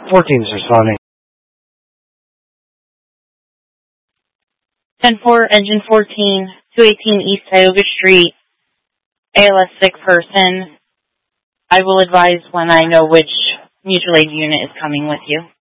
14 is responding. 10-4, engine 14, 218 East Tioga Street, ALS sick person. I will advise when I know which mutual aid unit is coming with you.